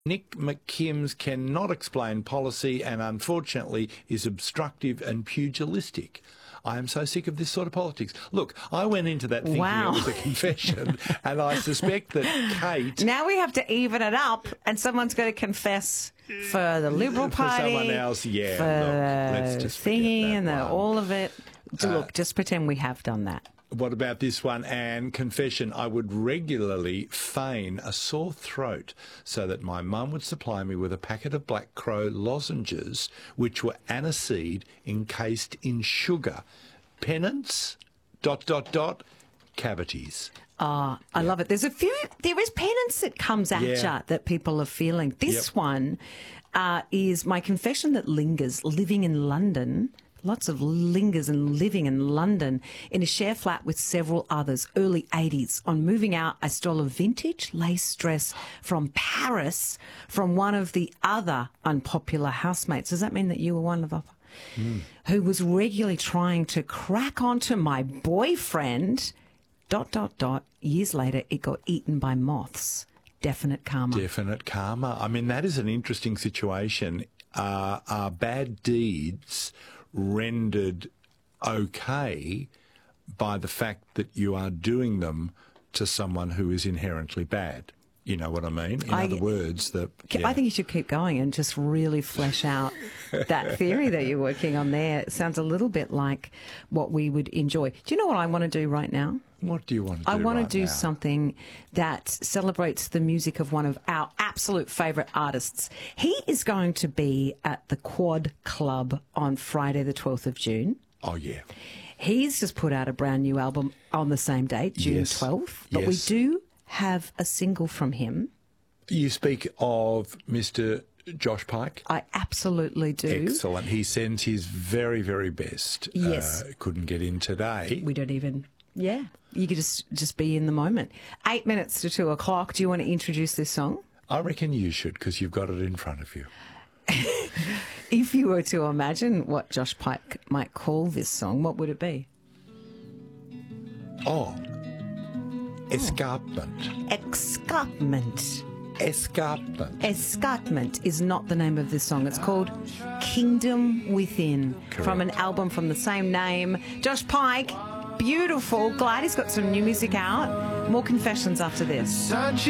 Nick McKims cannot explain policy and unfortunately is obstructive and pugilistic. I am so sick of this sort of politics. Look, I went into that thinking it was a confession, and I suspect that Kate... Now we have to even it up, and someone's got to confess for the Liberal Party, for someone else, yeah. for look, let's just thingy and all of it. Look, just pretend we have done that. What about this one? And confession, I would regularly feign a sore throat so that my mum would supply me with a packet of Black Crow lozenges, which were aniseed encased in sugar. Penance, ... cavities. Oh, I love it. There is penance that comes at you that people are feeling. This one is my confession that lingers, living in London. Lots of lingers and living in London in a share flat with several others, early 80s. On moving out, I stole a vintage lace dress from Paris from one of the other unpopular housemates. Does that mean that you were one of them? Who was regularly trying to crack onto my boyfriend, ... Years later, it got eaten by moths. Definite karma. Definite karma. I mean, that is an interesting situation. Are bad deeds rendered okay by the fact that you are doing them to someone who is inherently bad? You know what I mean? In other words, I think you should keep going and just really flesh out that theory that you're working on there. It sounds a little bit like what we would enjoy. Do you know what I want to do right now? What do you want to do? I want to do something that celebrates the music of one of our absolute favourite artists. He is going to be at the Quad Club on Friday the 12th of June. Oh, yeah. He's just put out a brand new album on the same date, June 12th. But we do have a single from him. You speak of Mr. Josh Pike? I absolutely do. Excellent. He sends his very, very best. Yes. Couldn't get in today. We don't even... Yeah, you could just be in the moment. 8 minutes to 2 o'clock. Do you want to introduce this song? I reckon you should, because you've got it in front of you. If you were to imagine what Josh Pike might call this song, what would it be? Escarpment. Escarpment. Escarpment. Escarpment is not the name of this song. It's called Kingdom Within. Correct. From an album from the same name. Josh Pike, beautiful. Glad he's got some new music out. More confessions after this.